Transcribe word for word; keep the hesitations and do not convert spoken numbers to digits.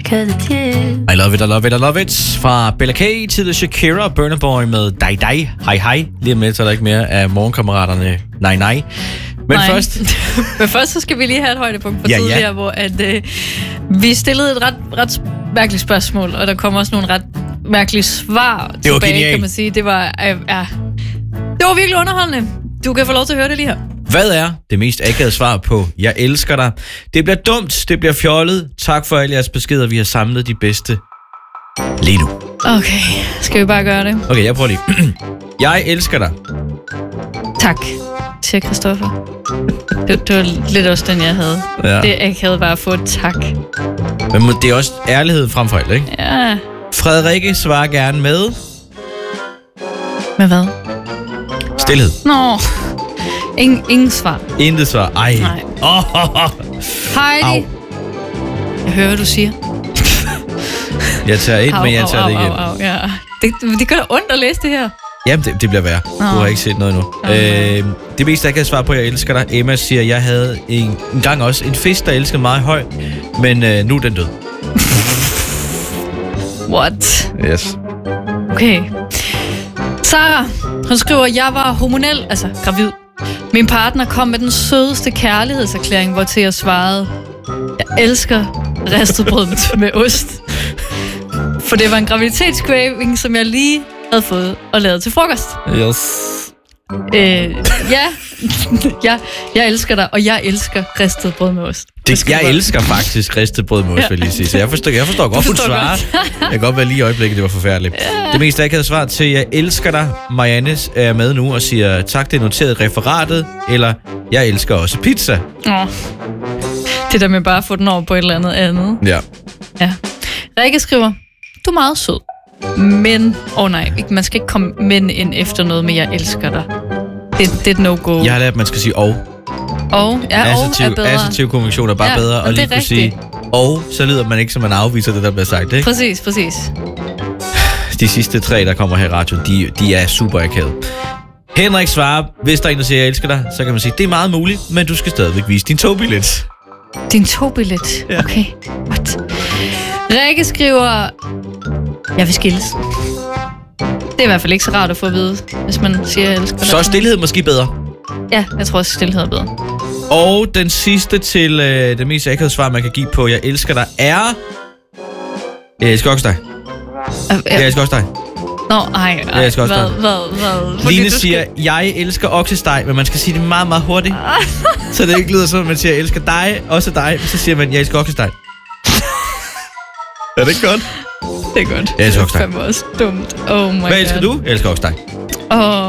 'cause it's you. I love it, I love it, I love it. Fra Bella K til Shakira, Burna Boy med Dig Dig, Hej Hej. Lige med, så er der ikke mere af morgenkammeraterne. Nej, nej. Men nej. først... Men først så skal vi lige have et højdepunkt på ja, tidligere, ja. hvor at, øh, vi stillede et ret, ret mærkeligt spørgsmål, og der kom også nogle ret mærkelige svar det var tilbage, genialt. kan man sige. Det var, øh, ja, det var virkelig underholdende. Du kan få lov til at høre det lige her. Hvad er det mest akavede svar på Jeg elsker dig? Det bliver dumt, det bliver fjollet. Tak for alle jeres beskeder, vi har samlet de bedste lige nu. Okay, skal vi bare gøre det? Okay, jeg prøver lige. Jeg elsker dig. Tak, siger Christoffer. Det, det var lidt også den, jeg havde. Ja. Det jeg havde bare fået tak. Men det er også ærlighed frem for alt, ikke? Ja. Frederikke svarer gerne med... Med hvad? Stilhed. Nå, ingen, ingen svar. Intet svar. Ej. Nej. Oh, oh, oh. Heidi. Au. Jeg hører, hvad du siger. Jeg tager et, Au, men jeg au, tager det au, igen. au, au, ja. Det, det gør da ondt at læse det her. Jamen, det, det bliver værre. Du har ikke set noget endnu. Okay. Øh, det meste, jeg kan svare på, jeg elsker dig. Emma siger, jeg havde en, en gang også en fisk, der elskede mig høj, men øh, nu er den død. What? Yes. Okay. Sara, hun skriver, jeg var hormonel, altså gravid. Min partner kom med den sødeste kærlighedserklæring, hvor til jeg svarede, jeg elsker ristet brød med ost. For det var en graviditetscraving, som jeg lige havde fået og lavet til frokost. Yes. Øh, ja, ja, jeg elsker dig, og jeg elsker ristet brød med ost. Det, jeg elsker faktisk ristet brød med ost, vil jeg lige sige. Så jeg forstår, jeg forstår godt, hun svarer. Jeg kan godt være lige i øjeblikket, det var forfærdeligt. Ja. Det meste, jeg havde svaret til, jeg elsker dig. Marianne er med nu og siger, tak, det er noteret i referatet. Eller, jeg elsker også pizza. Åh. Det der med bare at få den over på et eller andet andet. Ja. Ja. Rikke skriver, du er meget sød. Men, åh oh nej, man skal ikke komme men ind efter noget med, jeg elsker dig. Det, det er et no-go. Jeg har lært, at man skal sige og. Og, ja, og Assertiv, er bedre. assertiv kommunikation er bare ja, bedre, og lige kunne sige og, så lyder man ikke, som man afviser det, der bliver sagt, ikke? Præcis, præcis. De sidste tre, der kommer her i radioen, de, de er super akavet. Henrik svarer, hvis der er en, der siger, jeg elsker dig, så kan man sige, det er meget muligt, men du skal stadigvæk vise din togbillet. Din togbillet? Ja. Okay, what? Rikke skriver, jeg vil skilles. Det er i hvert fald ikke så rart at få at vide, hvis man siger, jeg elsker dig. Så er stillhed måske bedre. Ja, jeg tror også, stillhed er bedre. Og den sidste til øh, det mest akavede svar, man kan give på, jeg elsker dig, er... Jeg elsker også dig. Uh, uh, Jeg elsker også dig. Nå, ej, ej. Jeg elsker også hvad, dig. hvad, hvad? Fordi Line du skal- siger, jeg elsker oksesteg, men man skal sige det meget, meget hurtigt. Så det ikke lyder som, at man siger, jeg elsker dig, også dig. Så siger man, jeg elsker oksesteg. Er det ikke godt? Det er godt. Jeg elsker Det oksesteg. er fandme også dumt. Oh my god. Hvad elsker du? Jeg elsker oksesteg. Åh.